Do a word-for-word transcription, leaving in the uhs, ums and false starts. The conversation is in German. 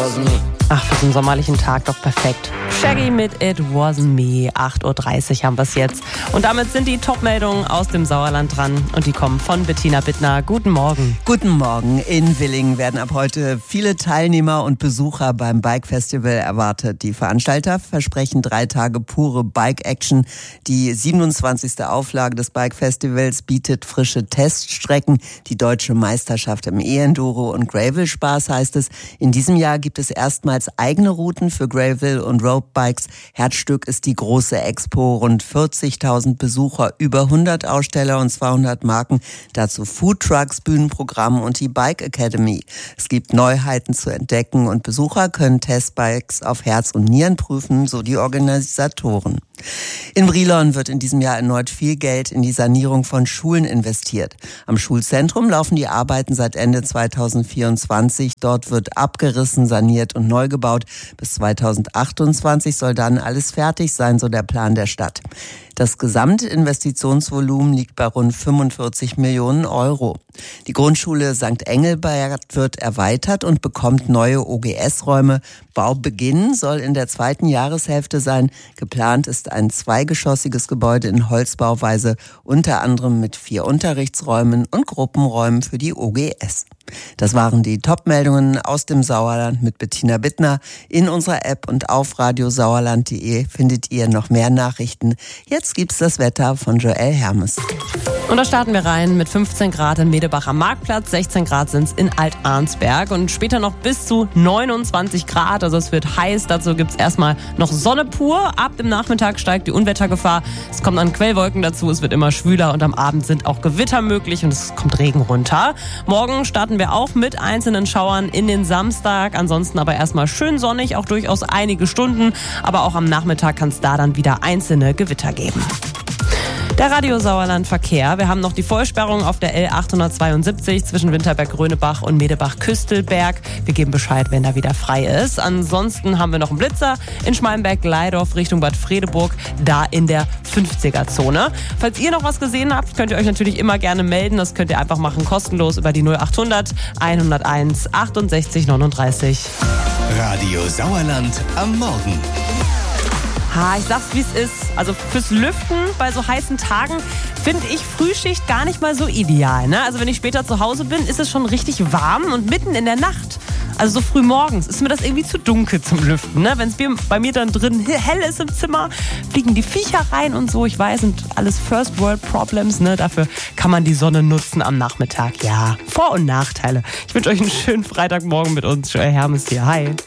wasn't me. Ach, für so einen sommerlichen Tag doch perfekt. Shaggy mit It Wasn't Me. acht Uhr dreißig haben wir es jetzt. Und damit sind die Top-Meldungen aus dem Sauerland dran. Und die kommen von Bettina Bittner. Guten Morgen. Guten Morgen. In Willingen werden ab heute viele Teilnehmer und Besucher beim Bike Festival erwartet. Die Veranstalter versprechen drei Tage pure Bike-Action. Die siebenundzwanzigste Auflage des Bike Festivals bietet frische Teststrecken. Die deutsche Meisterschaft im E-Enduro und Gravel-Spaß heißt es. In diesem Jahr gibt es erstmals eigene Routen für Gravel und Roadbikes. Herzstück ist die große Expo, rund vierzigtausend Besucher, über hundert Aussteller und zweihundert Marken. Dazu Foodtrucks, Bühnenprogramm und die Bike Academy. Es gibt Neuheiten zu entdecken und Besucher können Testbikes auf Herz und Nieren prüfen, so die Organisatoren. In Brilon wird in diesem Jahr erneut viel Geld in die Sanierung von Schulen investiert. Am Schulzentrum laufen die Arbeiten seit Ende zweitausendvierundzwanzig. Dort wird abgerissen, saniert und neu gebaut. Bis zweitausendachtundzwanzig soll dann alles fertig sein, so der Plan der Stadt. Das Gesamtinvestitionsvolumen liegt bei rund fünfundvierzig Millionen Euro. Die Grundschule Sankt Engelbert wird erweitert und bekommt neue O G S-Räume. Baubeginn soll in der zweiten Jahreshälfte sein. Geplant ist ein zweigeschossiges Gebäude in Holzbauweise, unter anderem mit vier Unterrichtsräumen und Gruppenräumen für die O G S. Das waren die Top-Meldungen aus dem Sauerland mit Bettina Bittner. In unserer App und auf radiosauerland punkt de findet ihr noch mehr Nachrichten. Jetzt gibt's das Wetter von Joel Hermes. Und da starten wir rein mit fünfzehn Grad in Medebach am Marktplatz, sechzehn Grad sind es in Alt-Arnsberg und später noch bis zu neunundzwanzig Grad, also es wird heiß. Dazu gibt's erstmal noch Sonne pur. Ab dem Nachmittag steigt die Unwettergefahr. Es kommt an Quellwolken dazu, es wird immer schwüler und am Abend sind auch Gewitter möglich und es kommt Regen runter. Morgen starten wir auch mit einzelnen Schauern in den Samstag, ansonsten aber erstmal schön sonnig, auch durchaus einige Stunden, aber auch am Nachmittag kann es da dann wieder einzelne Gewitter geben. Der Radio Sauerland Verkehr. Wir haben noch die Vollsperrung auf der L achthundertzweiundsiebzig zwischen Winterberg-Gröneberg und Medebach-Küstelberg. Wir geben Bescheid, wenn da wieder frei ist. Ansonsten haben wir noch einen Blitzer in Schmalenberg-Gleidorf Richtung Bad Fredeburg, da in der fünfziger-Zone. Falls ihr noch was gesehen habt, könnt ihr euch natürlich immer gerne melden. Das könnt ihr einfach machen, kostenlos über die null achthundert hunderteins achtundsechzig neununddreißig. Radio Sauerland am Morgen. Ha, ich sag's, wie es ist. Also fürs Lüften bei so heißen Tagen finde ich Frühschicht gar nicht mal so ideal. Ne? Also wenn ich später zu Hause bin, ist es schon richtig warm und mitten in der Nacht, also so früh morgens, ist mir das irgendwie zu dunkel zum Lüften. Ne? Wenn es bei mir dann drin hell ist im Zimmer, fliegen die Viecher rein und so. Ich weiß, sind alles First World Problems. Ne? Dafür kann man die Sonne nutzen am Nachmittag. Ja, Vor- und Nachteile. Ich wünsche euch einen schönen Freitagmorgen mit uns. Joel Hermes hier. Hi.